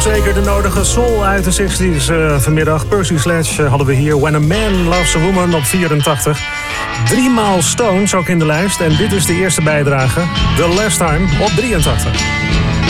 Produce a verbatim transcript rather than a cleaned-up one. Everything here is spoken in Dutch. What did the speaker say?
Ook zeker de nodige soul uit de zestig's uh, vanmiddag. Percy Sledge uh, hadden we hier. When a Man Loves a Woman op vierentachtig. Driemaal Stones ook in de lijst. En dit is de eerste bijdrage. The Last Time op drieëntachtig.